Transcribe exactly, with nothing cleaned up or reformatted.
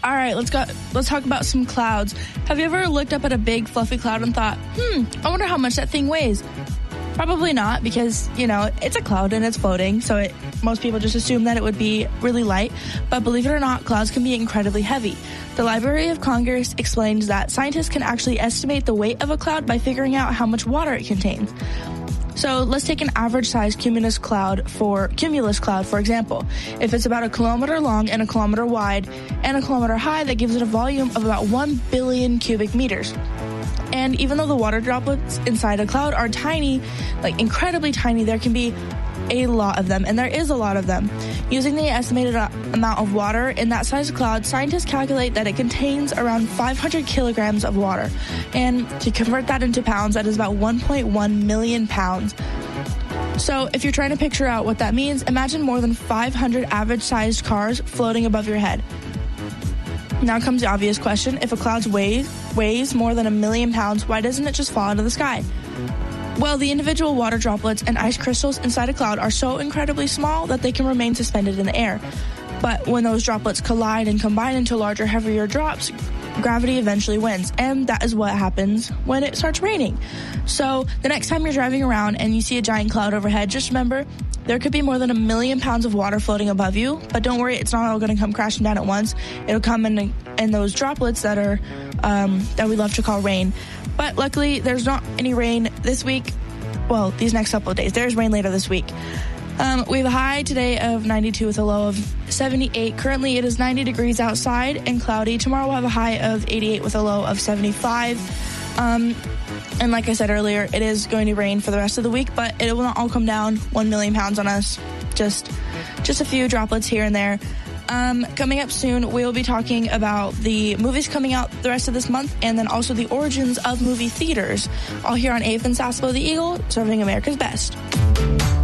All right, let's go. Let's talk about some clouds. Have you ever looked up at a big fluffy cloud and thought, hmm, I wonder how much that thing weighs? Probably not, because, you know, it's a cloud and it's floating, so it, most people just assume that it would be really light. But believe it or not, clouds can be incredibly heavy. The Library of Congress explains that scientists can actually estimate the weight of a cloud by figuring out how much water it contains. So let's take an average-sized cumulus cloud for cumulus cloud, for example. If it's about a kilometer long and a kilometer wide and a kilometer high, that gives it a volume of about one billion cubic meters. And even though the water droplets inside a cloud are tiny, like incredibly tiny, there can be a lot of them, and there is a lot of them. Using the estimated amount of water in that size cloud, scientists calculate that it contains around five hundred kilograms of water. And to convert that into pounds, that is about one point one million pounds. So if you're trying to picture out what that means, imagine more than five hundred average-sized cars floating above your head. Now comes the obvious question. If a cloud weighs, weighs more than a million pounds, why doesn't it just fall out of the sky? Well, the individual water droplets and ice crystals inside a cloud are so incredibly small that they can remain suspended in the air. But when those droplets collide and combine into larger, heavier drops, gravity eventually wins. And that is what happens when it starts raining. So the next time you're driving around and you see a giant cloud overhead, just remember there could be more than a million pounds of water floating above you. But don't worry, it's not all going to come crashing down at once. It'll come in, in those droplets that are um, that we love to call rain. But luckily, there's not any rain this week. Well, these next couple of days. There's rain later this week. Um, we have a high today of ninety-two with a low of seventy-eight. Currently, it is ninety degrees outside and cloudy. Tomorrow, we'll have a high of eighty-eight with a low of seventy-five. Um, and like I said earlier, it is going to rain for the rest of the week, but it will not all come down one million pounds on us. Just, just a few droplets here and there. Um, coming up soon, we'll be talking about the movies coming out the rest of this month and then also the origins of movie theaters. All here on A F and Sasebo the Eagle, serving America's best.